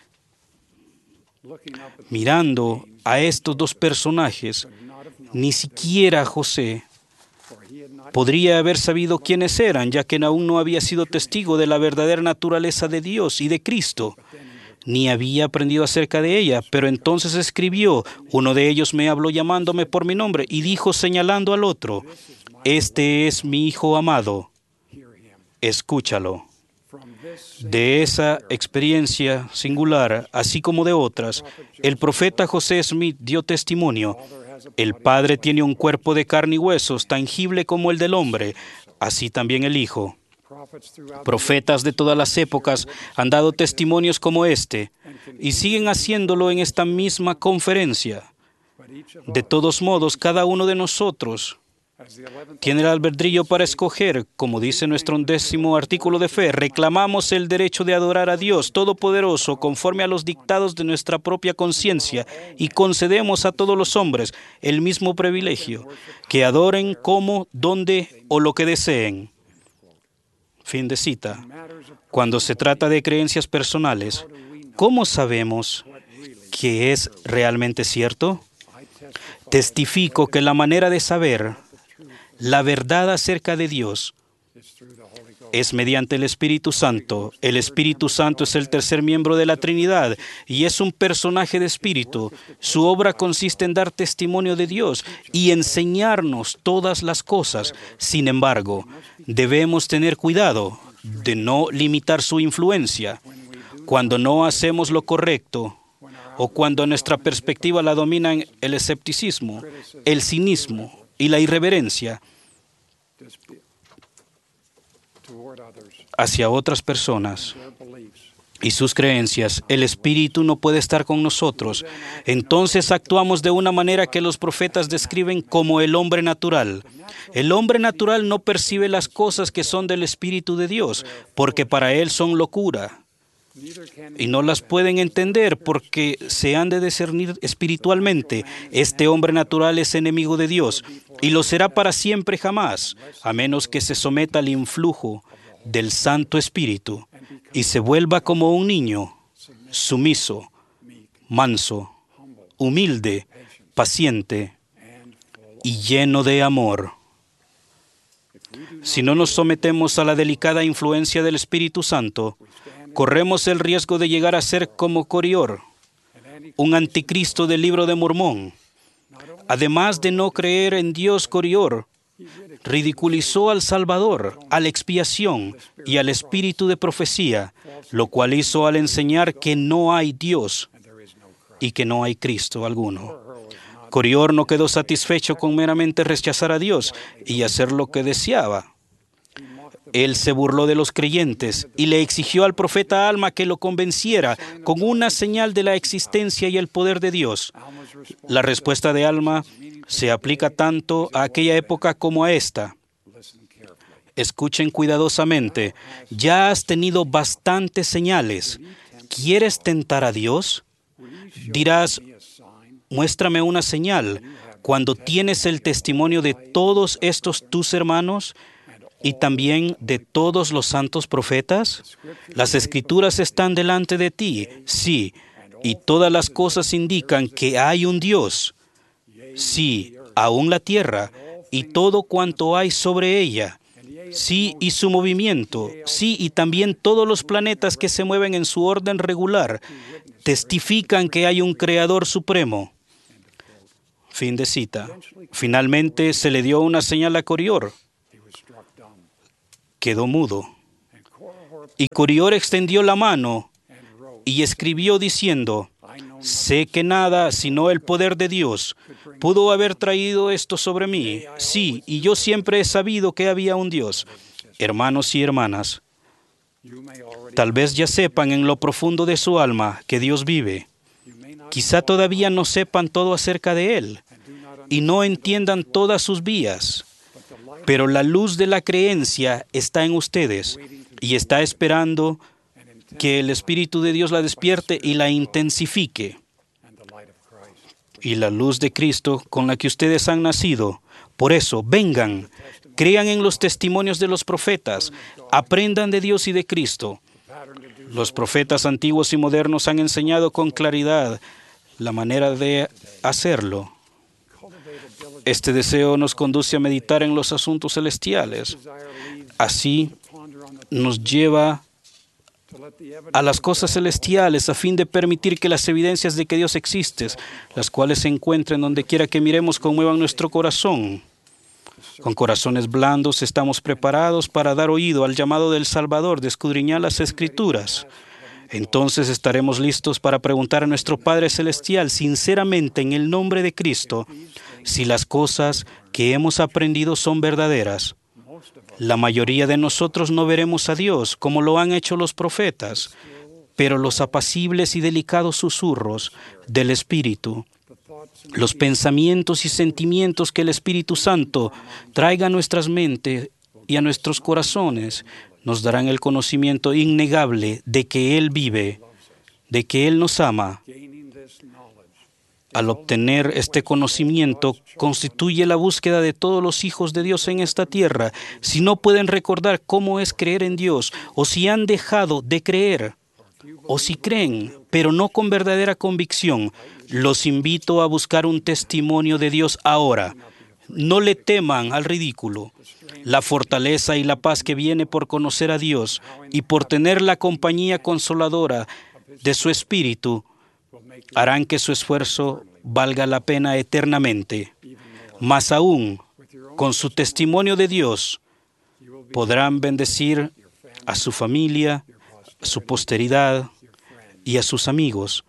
mirando a estos dos personajes, ni siquiera José podría haber sabido quiénes eran, ya que aún no había sido testigo de la verdadera naturaleza de Dios y de Cristo, ni había aprendido acerca de ella. Pero entonces escribió: uno de ellos me habló llamándome por mi nombre, y dijo señalando al otro: este es mi Hijo amado, escúchalo. De esa experiencia singular, así como de otras, el profeta José Smith dio testimonio: el Padre tiene un cuerpo de carne y huesos, tangible como el del hombre, así también el Hijo. Profetas de todas las épocas han dado testimonios como este, y siguen haciéndolo en esta misma conferencia. De todos modos, cada uno de nosotros tiene el albedrío para escoger. Como dice nuestro undécimo artículo de fe, reclamamos el derecho de adorar a Dios Todopoderoso conforme a los dictados de nuestra propia conciencia, y concedemos a todos los hombres el mismo privilegio, que adoren como, donde o lo que deseen. Fin de cita. Cuando se trata de creencias personales, ¿cómo sabemos que es realmente cierto? Testifico que la manera de saber la verdad acerca de Dios es mediante el Espíritu Santo. El Espíritu Santo es el tercer miembro de la Trinidad y es un personaje de espíritu. Su obra consiste en dar testimonio de Dios y enseñarnos todas las cosas. Sin embargo, debemos tener cuidado de no limitar su influencia. Cuando no hacemos lo correcto, o cuando nuestra perspectiva la dominan el escepticismo, el cinismo y la irreverencia hacia otras personas y sus creencias, el Espíritu no puede estar con nosotros. Entonces actuamos de una manera que los profetas describen como el hombre natural. El hombre natural no percibe las cosas que son del Espíritu de Dios, porque para él son locura, y no las pueden entender porque se han de discernir espiritualmente. Este hombre natural es enemigo de Dios y lo será para siempre jamás, a menos que se someta al influjo del Santo Espíritu y se vuelva como un niño, sumiso, manso, humilde, paciente y lleno de amor. Si no nos sometemos a la delicada influencia del Espíritu Santo, corremos el riesgo de llegar a ser como Corior, un anticristo del Libro de Mormón. Además de no creer en Dios, Corior ridiculizó al Salvador, a la expiación y al espíritu de profecía, lo cual hizo al enseñar que no hay Dios y que no hay Cristo alguno. Corior no quedó satisfecho con meramente rechazar a Dios y hacer lo que deseaba. Él se burló de los creyentes y le exigió al profeta Alma que lo convenciera con una señal de la existencia y el poder de Dios. La respuesta de Alma se aplica tanto a aquella época como a esta. Escuchen cuidadosamente. Ya has tenido bastantes señales. ¿Quieres tentar a Dios? Dirás, muéstrame una señal. Cuando tienes el testimonio de todos estos tus hermanos y también de todos los santos profetas, las Escrituras están delante de ti, sí, y todas las cosas indican que hay un Dios. Sí, aún la tierra y todo cuanto hay sobre ella. Sí, y su movimiento. Sí, y también todos los planetas que se mueven en su orden regular testifican que hay un Creador supremo. Fin de cita. Finalmente se le dio una señal a Corior. Quedó mudo. Y Corior extendió la mano y escribió diciendo: sé que nada sino el poder de Dios pudo haber traído esto sobre mí. Sí, y yo siempre he sabido que había un Dios. Hermanos y hermanas, tal vez ya sepan en lo profundo de su alma que Dios vive. Quizá todavía no sepan todo acerca de Él y no entiendan todas sus vías. Pero la luz de la creencia está en ustedes y está esperando que el Espíritu de Dios la despierte y la intensifique. Y la luz de Cristo con la que ustedes han nacido. Por eso, vengan, crean en los testimonios de los profetas, aprendan de Dios y de Cristo. Los profetas antiguos y modernos han enseñado con claridad la manera de hacerlo. Este deseo nos conduce a meditar en los asuntos celestiales. Así nos lleva a las cosas celestiales a fin de permitir que las evidencias de que Dios existe, las cuales se encuentren donde quiera que miremos, conmuevan nuestro corazón. Con corazones blandos estamos preparados para dar oído al llamado del Salvador de escudriñar las Escrituras. Entonces estaremos listos para preguntar a nuestro Padre Celestial sinceramente en el nombre de Cristo si las cosas que hemos aprendido son verdaderas. La mayoría de nosotros no veremos a Dios como lo han hecho los profetas, pero los apacibles y delicados susurros del Espíritu, los pensamientos y sentimientos que el Espíritu Santo traiga a nuestras mentes y a nuestros corazones, nos darán el conocimiento innegable de que Él vive, de que Él nos ama. Al obtener este conocimiento, constituye la búsqueda de todos los hijos de Dios en esta tierra. Si no pueden recordar cómo es creer en Dios, o si han dejado de creer, o si creen, pero no con verdadera convicción, los invito a buscar un testimonio de Dios ahora. No le teman al ridículo. La fortaleza y la paz que viene por conocer a Dios y por tener la compañía consoladora de su Espíritu harán que su esfuerzo valga la pena eternamente. Más aún, con su testimonio de Dios, podrán bendecir a su familia, a su posteridad y a sus amigos,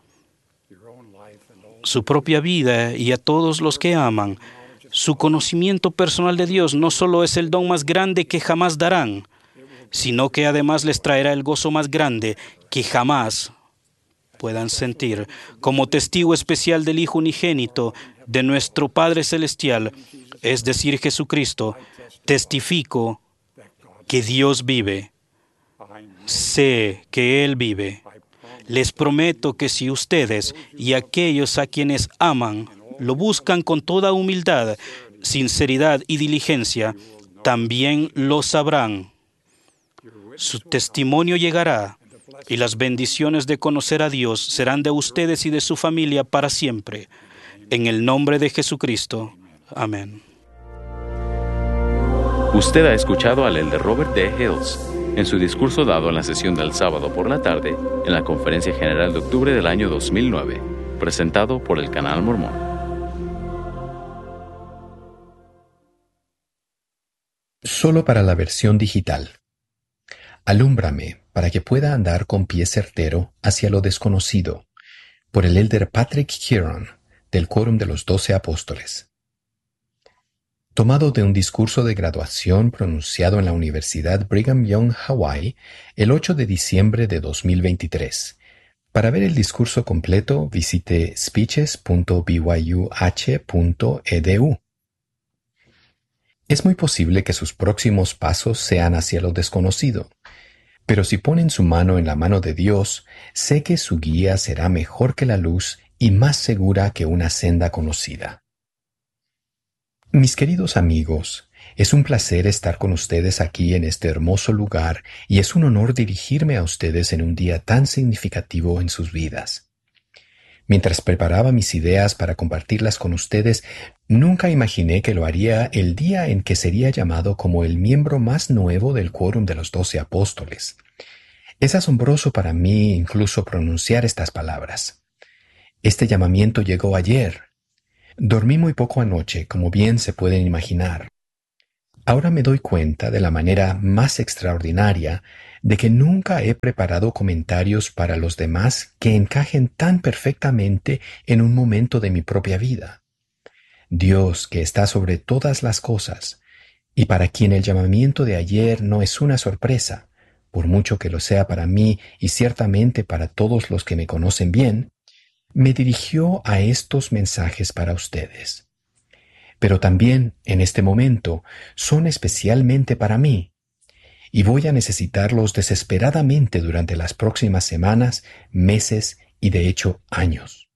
su propia vida y a todos los que aman. Su conocimiento personal de Dios no solo es el don más grande que jamás darán, sino que además les traerá el gozo más grande que jamás puedan sentir. Como testigo especial del Hijo unigénito de nuestro Padre Celestial, es decir, Jesucristo, testifico que Dios vive. Sé que Él vive. Les prometo que si ustedes y aquellos a quienes aman lo buscan con toda humildad, sinceridad y diligencia, también lo sabrán. Su testimonio llegará y las bendiciones de conocer a Dios serán de ustedes y de su familia para siempre. En el nombre de Jesucristo. Amén. Usted ha escuchado al elder Robert D. Hales en su discurso dado en la sesión del sábado por la tarde en la Conferencia General de octubre del año dos mil nueve, presentado por el Canal Mormón. Solo para la versión digital. Alúmbrame para que pueda andar con pie certero hacia lo desconocido, por el elder Patrick Kieran, del Quórum de los Doce Apóstoles. Tomado de un discurso de graduación pronunciado en la Universidad Brigham Young, Hawái, el ocho de diciembre de dos mil veintitrés. Para ver el discurso completo, visite speeches punto b y u h punto e d u. Es muy posible que sus próximos pasos sean hacia lo desconocido, pero si ponen su mano en la mano de Dios, sé que su guía será mejor que la luz y más segura que una senda conocida. Mis queridos amigos, es un placer estar con ustedes aquí en este hermoso lugar y es un honor dirigirme a ustedes en un día tan significativo en sus vidas. Mientras preparaba mis ideas para compartirlas con ustedes, nunca imaginé que lo haría el día en que sería llamado como el miembro más nuevo del quórum de los doce apóstoles. Es asombroso para mí incluso pronunciar estas palabras. Este llamamiento llegó ayer. Dormí muy poco anoche, como bien se pueden imaginar. Ahora me doy cuenta de la manera más extraordinaria de que nunca he preparado comentarios para los demás que encajen tan perfectamente en un momento de mi propia vida. Dios, que está sobre todas las cosas, y para quien el llamamiento de ayer no es una sorpresa, por mucho que lo sea para mí y ciertamente para todos los que me conocen bien, me dirigió a estos mensajes para ustedes. Pero también, en este momento, son especialmente para mí, y voy a necesitarlos desesperadamente durante las próximas semanas, meses y de hecho años.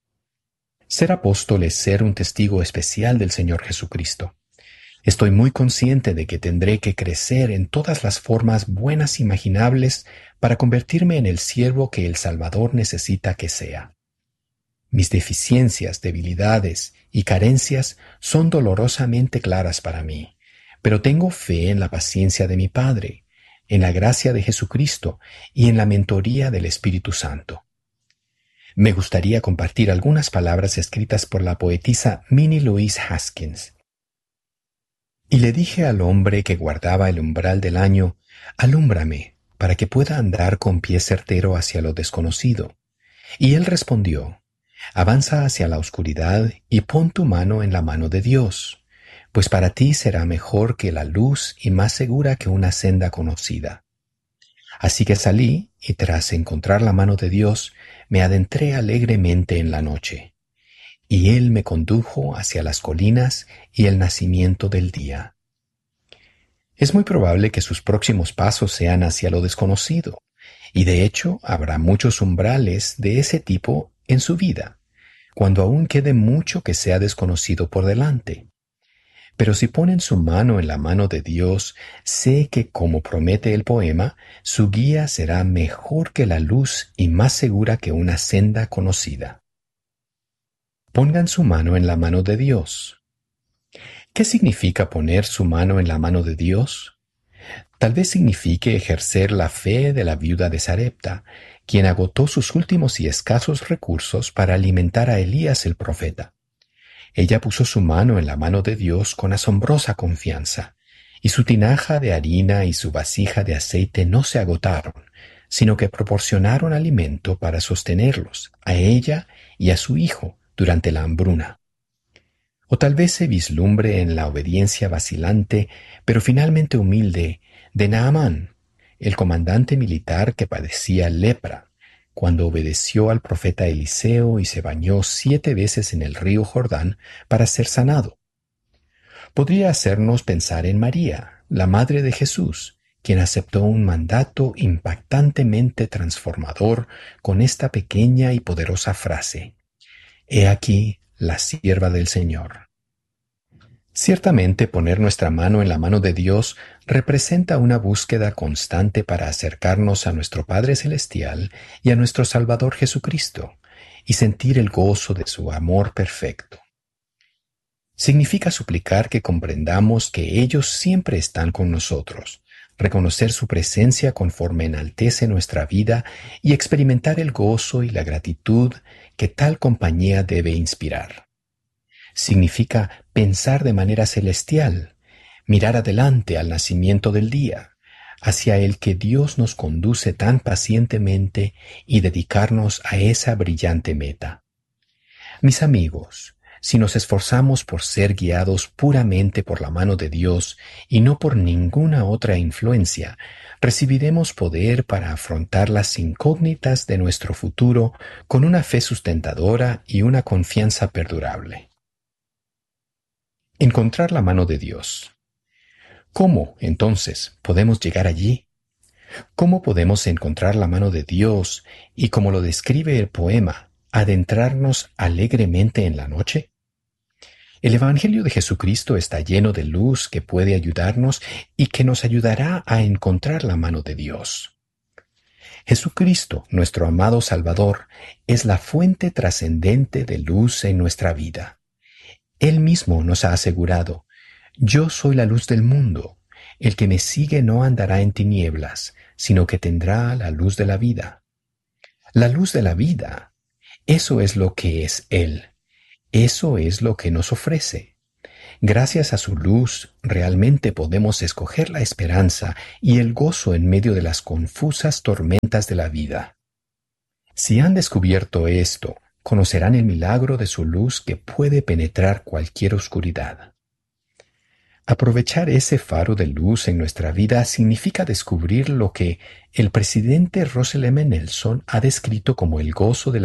Ser apóstol es ser un testigo especial del Señor Jesucristo. Estoy muy consciente de que tendré que crecer en todas las formas buenas imaginables para convertirme en el siervo que el Salvador necesita que sea. Mis deficiencias, debilidades y carencias son dolorosamente claras para mí, pero tengo fe en la paciencia de mi Padre, en la gracia de Jesucristo y en la mentoría del Espíritu Santo. Me gustaría compartir algunas palabras escritas por la poetisa Minnie Louise Haskins. Y le dije al hombre que guardaba el umbral del año, alúmbrame, para que pueda andar con pie certero hacia lo desconocido. Y él respondió, avanza hacia la oscuridad y pon tu mano en la mano de Dios, pues para ti será mejor que la luz y más segura que una senda conocida. Así que salí y tras encontrar la mano de Dios, me adentré alegremente en la noche. Y Él me condujo hacia las colinas y el nacimiento del día. Es muy probable que sus próximos pasos sean hacia lo desconocido, y de hecho habrá muchos umbrales de ese tipo en su vida, cuando aún quede mucho que sea desconocido por delante. Pero si ponen su mano en la mano de Dios, sé que, como promete el poema, su guía será mejor que la luz y más segura que una senda conocida. Pongan su mano en la mano de Dios. ¿Qué significa poner su mano en la mano de Dios? Tal vez signifique ejercer la fe de la viuda de Sarepta, quien agotó sus últimos y escasos recursos para alimentar a Elías el profeta. Ella puso su mano en la mano de Dios con asombrosa confianza, y su tinaja de harina y su vasija de aceite no se agotaron, sino que proporcionaron alimento para sostenerlos, a ella y a su hijo, durante la hambruna. O tal vez se vislumbre en la obediencia vacilante, pero finalmente humilde, de Naamán, el comandante militar que padecía lepra, cuando obedeció al profeta Eliseo y se bañó siete veces en el río Jordán para ser sanado. Podría hacernos pensar en María, la madre de Jesús, quien aceptó un mandato impactantemente transformador con esta pequeña y poderosa frase: «He aquí la sierva del Señor». Ciertamente poner nuestra mano en la mano de Dios representa una búsqueda constante para acercarnos a nuestro Padre Celestial y a nuestro Salvador Jesucristo, y sentir el gozo de su amor perfecto. Significa suplicar que comprendamos que ellos siempre están con nosotros, reconocer su presencia conforme enaltece nuestra vida y experimentar el gozo y la gratitud que tal compañía debe inspirar. Significa pensar de manera celestial, mirar adelante al nacimiento del día, hacia el que Dios nos conduce tan pacientemente y dedicarnos a esa brillante meta. Mis amigos, si nos esforzamos por ser guiados puramente por la mano de Dios y no por ninguna otra influencia, recibiremos poder para afrontar las incógnitas de nuestro futuro con una fe sustentadora y una confianza perdurable. Encontrar la mano de Dios. ¿Cómo, entonces, podemos llegar allí? ¿Cómo podemos encontrar la mano de Dios y, como lo describe el poema, adentrarnos alegremente en la noche? El Evangelio de Jesucristo está lleno de luz que puede ayudarnos y que nos ayudará a encontrar la mano de Dios. Jesucristo, nuestro amado Salvador, es la fuente trascendente de luz en nuestra vida. Él mismo nos ha asegurado: yo soy la luz del mundo. El que me sigue no andará en tinieblas, sino que tendrá la luz de la vida. La luz de la vida. Eso es lo que es Él. Eso es lo que nos ofrece. Gracias a su luz, realmente podemos escoger la esperanza y el gozo en medio de las confusas tormentas de la vida. Si han descubierto esto, conocerán el milagro de su luz que puede penetrar cualquier oscuridad. Aprovechar ese faro de luz en nuestra vida significa descubrir lo que el presidente Russell M. Nelson ha descrito como el gozo de la